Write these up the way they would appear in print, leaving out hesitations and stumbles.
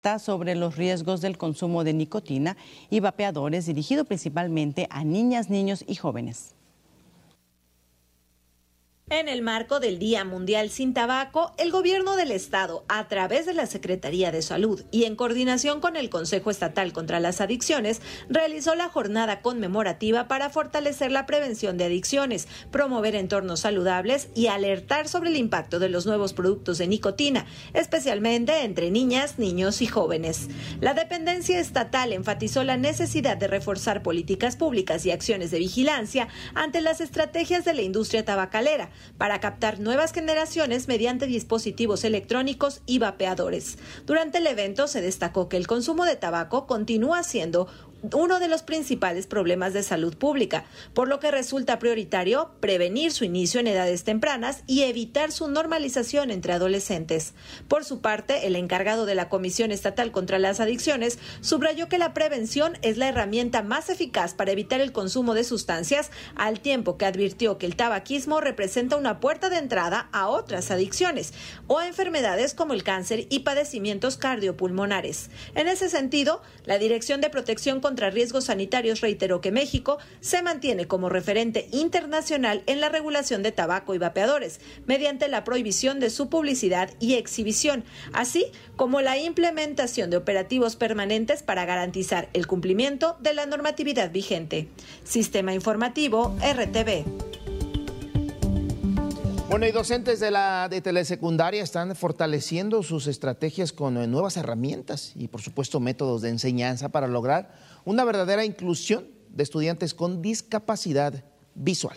sobre los riesgos del consumo de nicotina y vapeadores, dirigido principalmente a niñas, niños y jóvenes. En el marco del Día Mundial sin Tabaco, el Gobierno del Estado, a través de la Secretaría de Salud y en coordinación con el Consejo Estatal contra las Adicciones, realizó la jornada conmemorativa para fortalecer la prevención de adicciones, promover entornos saludables y alertar sobre el impacto de los nuevos productos de nicotina, especialmente entre niñas, niños y jóvenes. La dependencia estatal enfatizó la necesidad de reforzar políticas públicas y acciones de vigilancia ante las estrategias de la industria tabacalera, para captar nuevas generaciones mediante dispositivos electrónicos y vapeadores. Durante el evento se destacó que el consumo de tabaco continúa siendo uno de los principales problemas de salud pública, por lo que resulta prioritario prevenir su inicio en edades tempranas y evitar su normalización entre adolescentes. Por su parte, el encargado de la Comisión Estatal contra las Adicciones subrayó que la prevención es la herramienta más eficaz para evitar el consumo de sustancias, al tiempo que advirtió que el tabaquismo representa una puerta de entrada a otras adicciones o a enfermedades como el cáncer y padecimientos cardiopulmonares. En ese sentido, la Dirección de Protección contra Riesgos Sanitarios reiteró que México se mantiene como referente internacional en la regulación de tabaco y vapeadores, mediante la prohibición de su publicidad y exhibición, así como la implementación de operativos permanentes para garantizar el cumplimiento de la normatividad vigente. Sistema Informativo, RTV. Bueno, y docentes de telesecundaria están fortaleciendo sus estrategias con nuevas herramientas y, por supuesto, métodos de enseñanza para lograr una verdadera inclusión de estudiantes con discapacidad visual.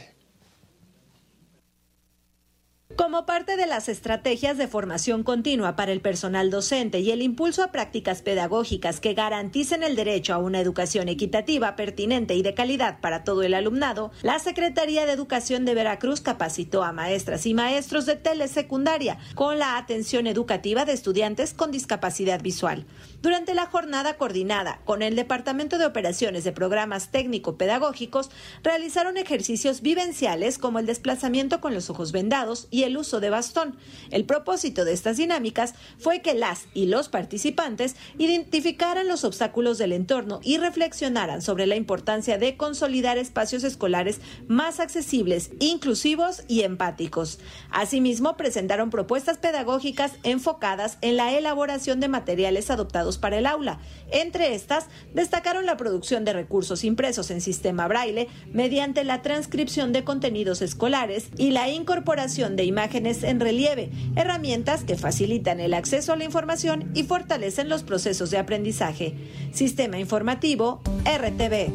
Como parte de las estrategias de formación continua para el personal docente y el impulso a prácticas pedagógicas que garanticen el derecho a una educación equitativa, pertinente y de calidad para todo el alumnado, la Secretaría de Educación de Veracruz capacitó a maestras y maestros de telesecundaria con la atención educativa de estudiantes con discapacidad visual. Durante la jornada coordinada con el Departamento de Operaciones de Programas Técnico-Pedagógicos, realizaron ejercicios vivenciales como el desplazamiento con los ojos vendados y el uso de bastón. El propósito de estas dinámicas fue que las y los participantes identificaran los obstáculos del entorno y reflexionaran sobre la importancia de consolidar espacios escolares más accesibles, inclusivos y empáticos. Asimismo, presentaron propuestas pedagógicas enfocadas en la elaboración de materiales adoptados para el aula. Entre estas, destacaron la producción de recursos impresos en sistema braille mediante la transcripción de contenidos escolares y la incorporación de imágenes en relieve, herramientas que facilitan el acceso a la información y fortalecen los procesos de aprendizaje. Sistema Informativo, RTV.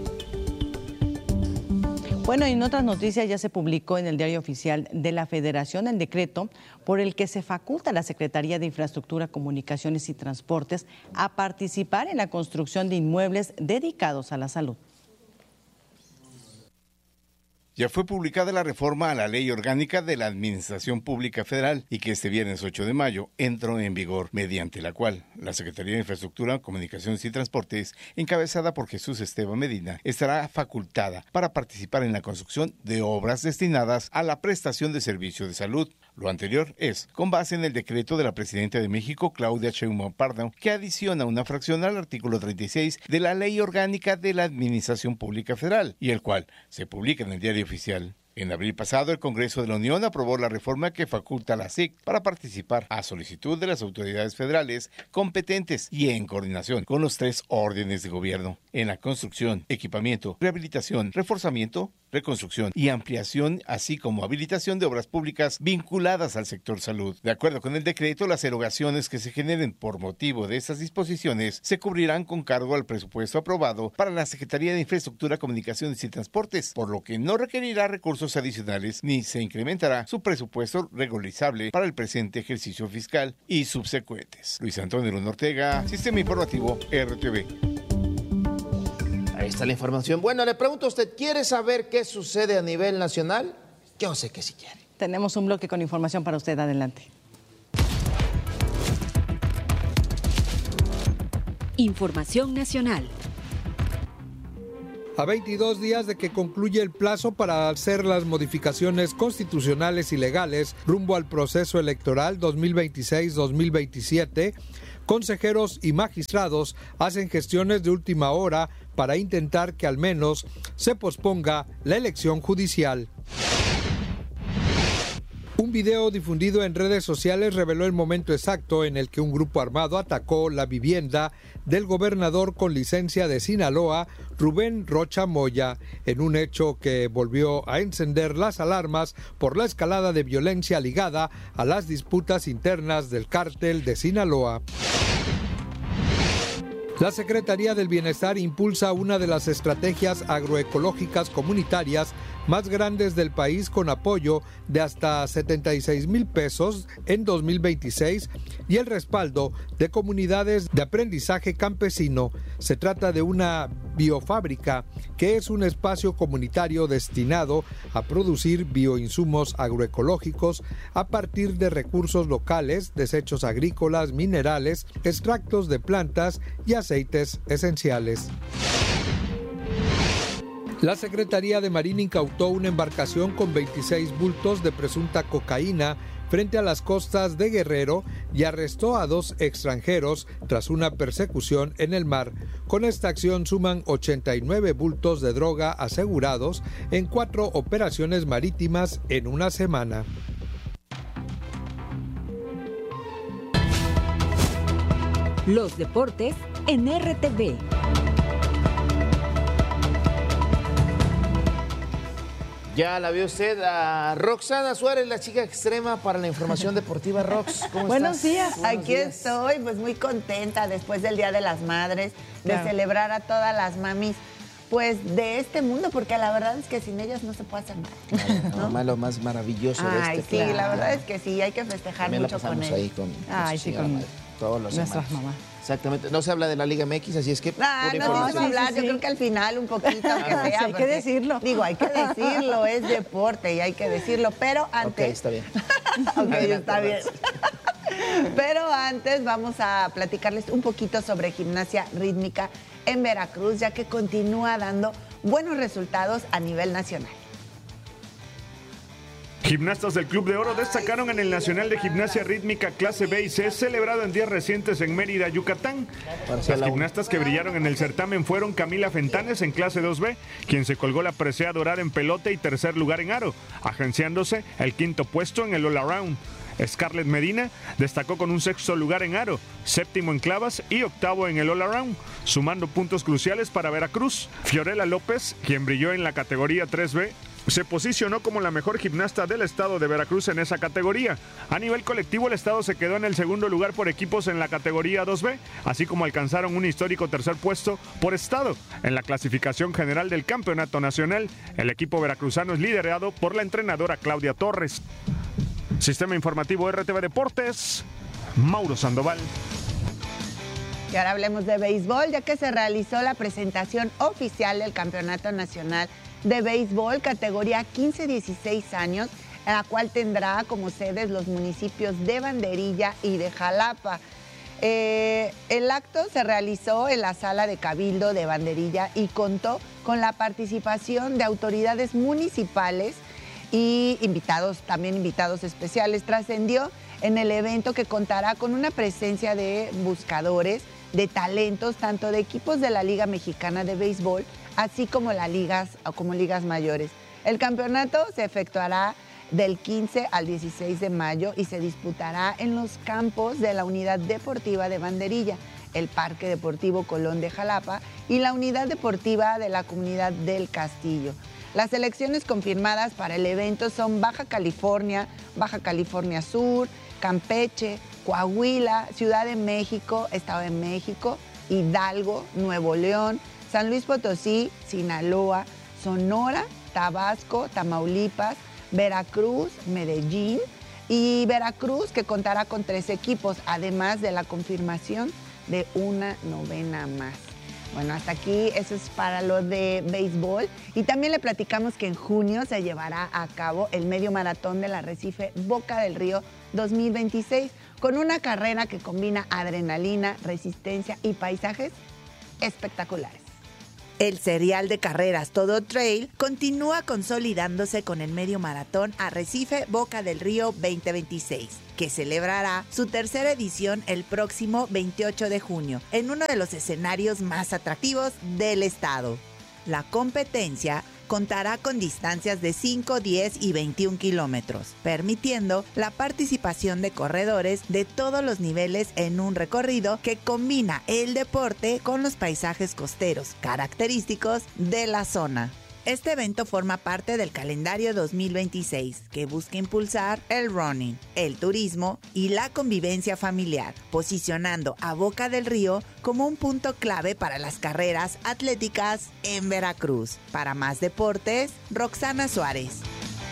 Bueno, y en otras noticias ya se publicó en el Diario Oficial de la Federación el decreto por el que se faculta a la Secretaría de Infraestructura, Comunicaciones y Transportes a participar en la construcción de inmuebles dedicados a la salud. Ya fue publicada la reforma a la Ley Orgánica de la Administración Pública Federal y que este viernes 8 de mayo entró en vigor, mediante la cual la Secretaría de Infraestructura, Comunicaciones y Transportes, encabezada por Jesús Esteban Medina, estará facultada para participar en la construcción de obras destinadas a la prestación de servicios de salud. Lo anterior es con base en el decreto de la Presidenta de México, Claudia Sheinbaum Pardo, que adiciona una fracción al artículo 36 de la Ley Orgánica de la Administración Pública Federal, y el cual se publica en el Diario Oficial. En abril pasado, el Congreso de la Unión aprobó la reforma que faculta a la SIC para participar a solicitud de las autoridades federales competentes y en coordinación con los 3 órdenes de gobierno en la construcción, equipamiento, rehabilitación, reforzamiento, reconstrucción y ampliación, así como habilitación de obras públicas vinculadas al sector salud. De acuerdo con el decreto, las erogaciones que se generen por motivo de estas disposiciones se cubrirán con cargo al presupuesto aprobado para la Secretaría de Infraestructura, Comunicaciones y Transportes, por lo que no requerirá recursos adicionales ni se incrementará su presupuesto regularizable para el presente ejercicio fiscal y subsecuentes. Luis Antonio Luna Ortega, Sistema Informativo, RTV. Ahí está la información. Bueno, le pregunto a usted, ¿quiere saber qué sucede a nivel nacional? Yo sé que sí quiere. Tenemos un bloque con información para usted. Adelante. Información nacional. A 22 días de que concluye el plazo para hacer las modificaciones constitucionales y legales rumbo al proceso electoral 2026-2027, consejeros y magistrados hacen gestiones de última hora para intentar que al menos se posponga la elección judicial. Un video difundido en redes sociales reveló el momento exacto en el que un grupo armado atacó la vivienda del gobernador con licencia de Sinaloa, Rubén Rocha Moya, en un hecho que volvió a encender las alarmas por la escalada de violencia ligada a las disputas internas del cártel de Sinaloa. La Secretaría del Bienestar impulsa una de las estrategias agroecológicas comunitarias más grandes del país con apoyo de hasta 76,000 pesos en 2026 y el respaldo de comunidades de aprendizaje campesino. Se trata de una biofábrica que es un espacio comunitario destinado a producir bioinsumos agroecológicos a partir de recursos locales, desechos agrícolas, minerales, extractos de plantas y aceites esenciales. La Secretaría de Marina incautó una embarcación con 26 bultos de presunta cocaína frente a las costas de Guerrero y arrestó a 2 extranjeros tras una persecución en el mar. Con esta acción suman 89 bultos de droga asegurados en 4 operaciones marítimas en una semana. Los deportes en RTV. Ya la vio usted a Roxana Suárez, la chica extrema para la información deportiva. Rox, ¿cómo Buenos estás? días, Buenos aquí días. estoy, pues muy contenta después del Día de las Madres, Claro. de celebrar a todas las mamis, pues de este mundo, porque la verdad es que sin ellas no se puede hacer nada. Mamá, lo más maravilloso de Ay, este sí, plan. la verdad es que sí, hay que festejar También mucho la pasamos con ahí ellas. con Ay, su sí, señora con madre, todos los nuestras semanas. mamás. Exactamente. No se habla de la Liga MX, así es que... Ah, pura no, información. se va a hablar, Sí, yo sí. creo que al final un poquito, aunque sea. Sí, hay que porque, decirlo. Digo, hay que decirlo, es deporte y hay que decirlo, pero Ok, antes... está bien. Ok, Adelante, está bien. Rox. Pero antes vamos a platicarles un poquito sobre gimnasia rítmica en Veracruz, ya que continúa dando buenos resultados a nivel nacional. Gimnastas del Club de Oro destacaron en el Nacional de Gimnasia Rítmica Clase B y C, celebrado en días recientes en Mérida, Yucatán. Las gimnastas que brillaron en el certamen fueron Camila Fentanes en Clase 2B, quien se colgó la presea dorada en pelota y tercer lugar en aro, agenciándose el quinto puesto en el All Around. Scarlett Medina destacó con un sexto lugar en aro, séptimo en clavas y octavo en el All Around, sumando puntos cruciales para Veracruz. Fiorella López, quien brilló en la categoría 3B, se posicionó como la mejor gimnasta del estado de Veracruz en esa categoría. A nivel colectivo, el estado se quedó en el segundo lugar por equipos en la categoría 2B, así como alcanzaron un histórico tercer puesto por estado. En la clasificación general del campeonato nacional, el equipo veracruzano es liderado por la entrenadora Claudia Torres. Sistema Informativo RTV Deportes, Mauro Sandoval. Y ahora hablemos de béisbol, ya que se realizó la presentación oficial del Campeonato Nacional de Béisbol, categoría 15-16 años, en la cual tendrá como sedes los municipios de Banderilla y de Jalapa. El acto se realizó en la sala de Cabildo de Banderilla y contó con la participación de autoridades municipales y también invitados especiales. Trascendió en el evento que contará con una presencia de buscadores de talentos, tanto de equipos de la Liga Mexicana de Béisbol, así como ligas mayores. El campeonato se efectuará del 15 al 16 de mayo y se disputará en los campos de la Unidad Deportiva de Banderilla, el Parque Deportivo Colón de Jalapa y la Unidad Deportiva de la Comunidad del Castillo. Las selecciones confirmadas para el evento son Baja California Sur, Campeche, Coahuila, Ciudad de México, Estado de México, Hidalgo, Nuevo León, San Luis Potosí, Sinaloa, Sonora, Tabasco, Tamaulipas, Veracruz, Medellín y Veracruz, que contará con 3 equipos, además de la confirmación de una novena más. Bueno, hasta aquí eso es para lo de béisbol. Y también le platicamos que en junio se llevará a cabo el medio maratón del Arrecife Boca del Río 2026, con una carrera que combina adrenalina, resistencia y paisajes espectaculares. El serial de carreras Todo Trail continúa consolidándose con el medio maratón Arrecife Boca del Río 2026, que celebrará su tercera edición el próximo 28 de junio, en uno de los escenarios más atractivos del estado. La competencia contará con distancias de 5, 10 y 21 kilómetros, permitiendo la participación de corredores de todos los niveles en un recorrido que combina el deporte con los paisajes costeros característicos de la zona. Este evento forma parte del calendario 2026, que busca impulsar el running, el turismo y la convivencia familiar, posicionando a Boca del Río como un punto clave para las carreras atléticas en Veracruz. Para más deportes, Roxana Suárez.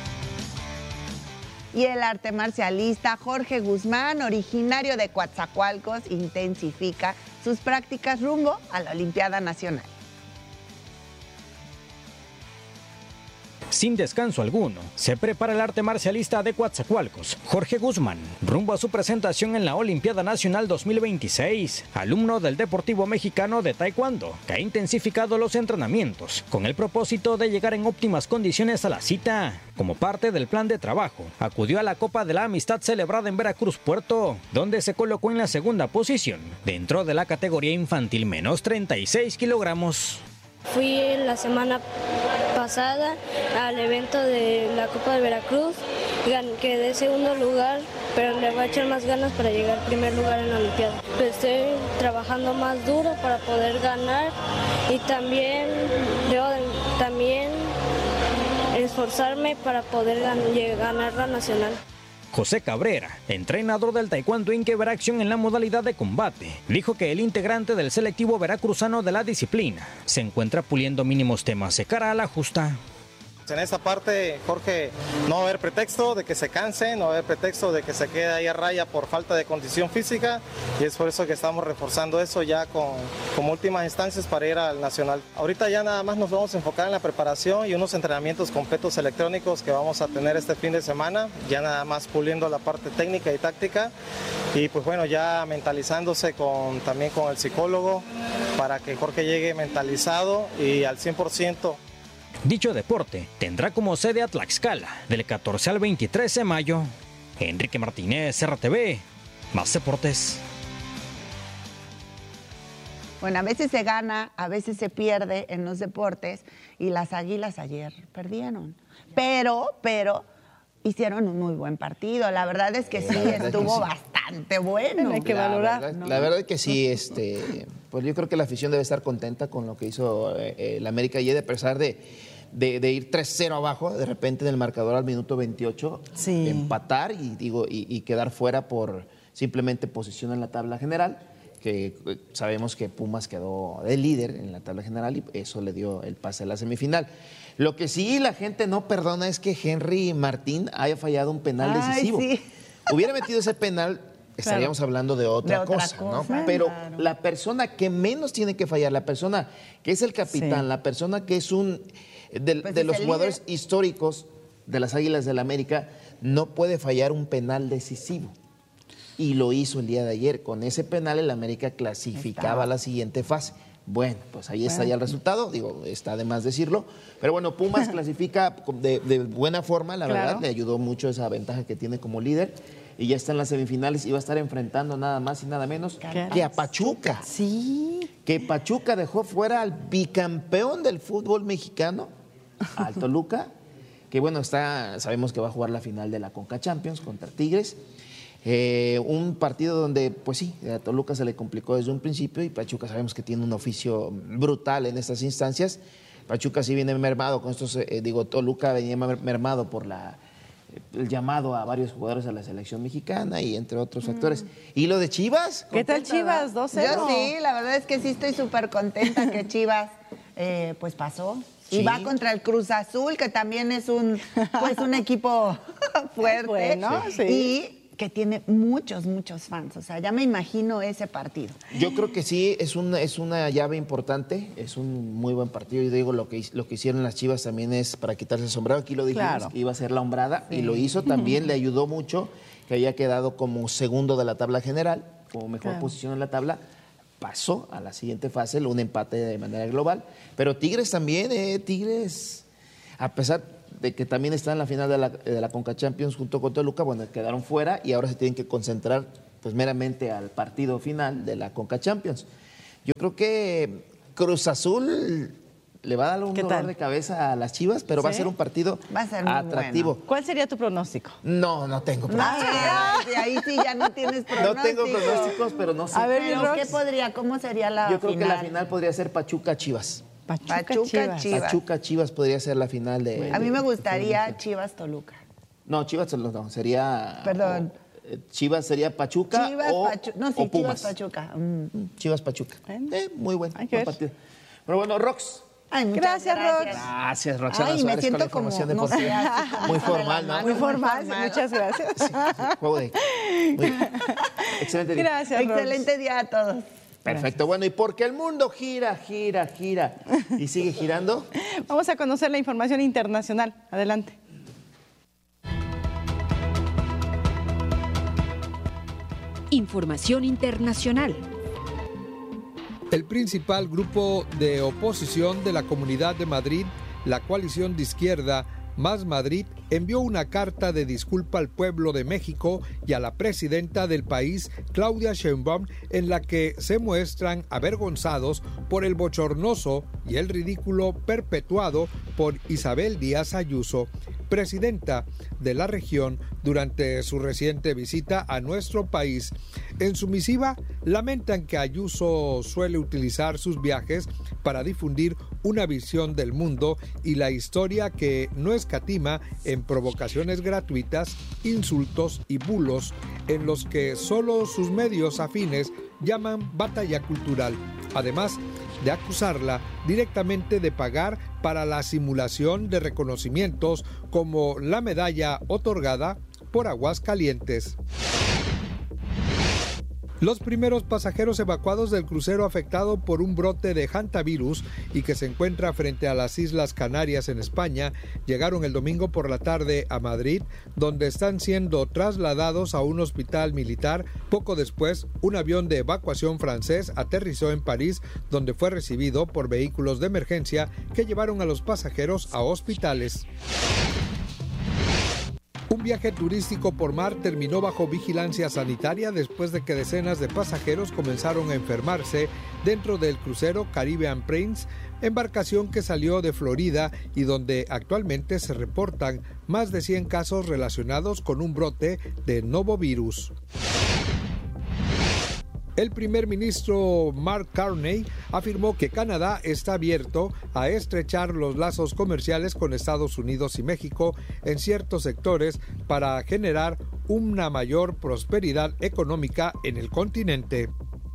Y el arte marcialista Jorge Guzmán, originario de Coatzacoalcos, intensifica sus prácticas rumbo a la Olimpiada Nacional. Sin descanso alguno, se prepara el arte marcialista de Coatzacoalcos, Jorge Guzmán, rumbo a su presentación en la Olimpiada Nacional 2026, alumno del Deportivo Mexicano de Taekwondo, que ha intensificado los entrenamientos con el propósito de llegar en óptimas condiciones a la cita. Como parte del plan de trabajo, acudió a la Copa de la Amistad celebrada en Veracruz Puerto, donde se colocó en la segunda posición, dentro de la categoría infantil menos 36 kilogramos. Fui la semana pasada al evento de la Copa de Veracruz, quedé segundo lugar, pero le voy a echar más ganas para llegar al primer lugar en la Olimpiada. Estoy trabajando más duro para poder ganar y también debo también esforzarme para poder ganar la nacional. José Cabrera, entrenador del taekwondo en que verá acción en la modalidad de combate, dijo que el integrante del selectivo veracruzano de la disciplina se encuentra puliendo mínimos temas de cara a la justa. En esta parte, Jorge, no va a haber pretexto de que se canse, no va a haber pretexto de que se quede ahí a raya por falta de condición física, y es por eso que estamos reforzando eso ya como últimas instancias para ir al nacional. Ahorita ya nada más nos vamos a enfocar en la preparación y unos entrenamientos completos electrónicos que vamos a tener este fin de semana, ya nada más puliendo la parte técnica y táctica, y pues bueno, ya mentalizándose también con el psicólogo para que Jorge llegue mentalizado y al 100%. Dicho deporte tendrá como sede a Tlaxcala del 14 al 23 de mayo. Enrique Martínez, RTV, más deportes. Bueno, a veces se gana, a veces se pierde en los deportes y las Águilas ayer perdieron. Pero hicieron un muy buen partido. La verdad es que sí, estuvo bastante bueno. Hay que valorar. La verdad es que sí, pues yo creo que la afición debe estar contenta con lo que hizo el América ayer, a pesar de ir 3-0 abajo, de repente en el marcador al minuto 28, sí, empatar y quedar fuera por simplemente posición en la tabla general, que sabemos que Pumas quedó de líder en la tabla general y eso le dio el pase a la semifinal. Lo que sí la gente no perdona es que Henry Martín haya fallado un penal decisivo. Sí. Hubiera metido ese penal, estaríamos hablando de otra cosa, ¿no? Pero claro, la persona que menos tiene que fallar, la persona que es el capitán, sí, la persona que es de los jugadores históricos de las Águilas del América, no puede fallar un penal decisivo. Y lo hizo el día de ayer. Con ese penal el América clasificaba a la siguiente fase. Bueno, pues ahí está ya el resultado, está de más decirlo, pero bueno, Pumas clasifica de buena forma, la verdad, le ayudó mucho esa ventaja que tiene como líder, y ya está en las semifinales y va a estar enfrentando nada más y nada menos que a Pachuca. Sí. Que Pachuca dejó fuera al bicampeón del fútbol mexicano, al Toluca, que bueno, sabemos que va a jugar la final de la Conca Champions contra Tigres. Un partido donde, pues sí, a Toluca se le complicó desde un principio y Pachuca sabemos que tiene un oficio brutal en estas instancias. Pachuca sí viene mermado con estos, Toluca venía mermado por el llamado a varios jugadores a la selección mexicana y entre otros factores. ¿Y lo de Chivas? ¿Qué tal Chivas? 2-0. Yo sí, la verdad es que sí estoy súper contenta que Chivas pues pasó. Sí. Y va contra el Cruz Azul, que también es un equipo fuerte. Bueno, sí. Y que tiene muchos fans, o sea, ya me imagino ese partido. Yo creo que sí, es una llave importante, es un muy buen partido, y digo, lo que hicieron las Chivas también es para quitarse el sombrero, aquí lo dijimos, que iba a ser la hombrada, sí, y lo hizo, también le ayudó mucho que había quedado como segundo de la tabla general, como mejor posición en la tabla, pasó a la siguiente fase, un empate de manera global. Pero Tigres también, Tigres, a pesar de que también está en la final de la Conca Champions junto con Toluca, bueno, quedaron fuera y ahora se tienen que concentrar pues meramente al partido final de la Conca Champions. Yo creo que Cruz Azul le va a dar un dolor de cabeza a las Chivas, pero va a ser un partido atractivo. Bueno. ¿Cuál sería tu pronóstico? No tengo pronóstico. Ahí sí ya no tienes pronóstico. No tengo pronósticos, pero no sé. A ver, ¿cómo sería la final? Yo creo que la final podría ser Pachuca-Chivas. Pachuca-Chivas. Pachuca-Chivas podría ser la final de... A mí me gustaría Chivas-Toluca. No, Chivas-Toluca no, sería... Perdón. Chivas sería Pachuca o Pumas. Chivas-Pachuca. Chivas-Pachuca. Muy bueno. Buen partido. Pero bueno, Rox. Ay, gracias, Rox. Gracias, Roxana Ay, Suárez, me siento con la información como, deportiva. Muy formal, ¿no? Muy formal, muchas gracias. Sí, juego de... Excelente día. Gracias, Rox. Excelente día a todos. Perfecto. Gracias. Bueno, y porque el mundo gira y sigue girando. Vamos a conocer la información internacional. Adelante. Información internacional. El principal grupo de oposición de la Comunidad de Madrid, la coalición de izquierda Más Madrid, envió una carta de disculpa al pueblo de México y a la presidenta del país, Claudia Sheinbaum, en la que se muestran avergonzados por el bochornoso y el ridículo perpetuado por Isabel Díaz Ayuso, presidenta de la región, durante su reciente visita a nuestro país. En su misiva lamentan que Ayuso suele utilizar sus viajes para difundir una visión del mundo y la historia que no escatima en provocaciones gratuitas, insultos y bulos en los que solo sus medios afines llaman batalla cultural, además de acusarla directamente de pagar para la simulación de reconocimientos como la medalla otorgada por Aguascalientes. Los primeros pasajeros evacuados del crucero afectado por un brote de hantavirus y que se encuentra frente a las Islas Canarias en España llegaron el domingo por la tarde a Madrid, donde están siendo trasladados a un hospital militar. Poco después, un avión de evacuación francés aterrizó en París, donde fue recibido por vehículos de emergencia que llevaron a los pasajeros a hospitales. Un viaje turístico por mar terminó bajo vigilancia sanitaria después de que decenas de pasajeros comenzaron a enfermarse dentro del crucero Caribbean Prince, embarcación que salió de Florida y donde actualmente se reportan más de 100 casos relacionados con un brote de novovirus. El primer ministro Mark Carney afirmó que Canadá está abierto a estrechar los lazos comerciales con Estados Unidos y México en ciertos sectores para generar una mayor prosperidad económica en el continente.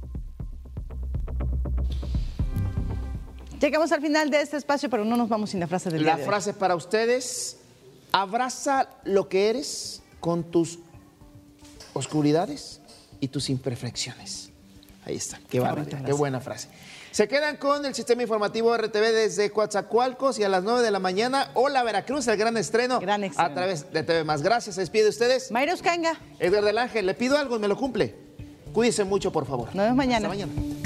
Llegamos al final de este espacio, pero no nos vamos sin la frase del día de hoy. La frase para ustedes: abraza lo que eres con tus oscuridades y tus imperfecciones. Ahí está, qué barbaridad, qué buena frase. Se quedan con el sistema informativo RTV desde Coatzacoalcos y a las 9 de la mañana, Hola Veracruz, el gran estreno a través de TV+. Gracias, se despide de ustedes. Mayra Uscanga. Edgar del Ángel, le pido algo y me lo cumple. Cuídense mucho, por favor. Nos vemos mañana. Hasta mañana.